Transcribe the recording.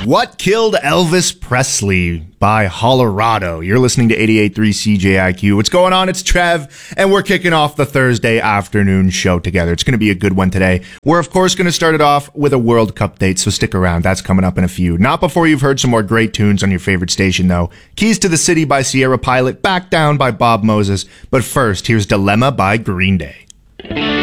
What Killed Elvis Presley by Hollerado. You're listening to 88.3 CJIQ. What's going on? It's Trev, and we're kicking off the Thursday afternoon show together. It's going to be a good one today. We're, of course, going to start it off with a World Cup date, so stick around. That's coming up in a few. Not before you've heard some more great tunes on your favorite station, though. Keys to the City by Sierra Pilot, Back Down by Bob Moses. But first, here's Dilemma by Green Day.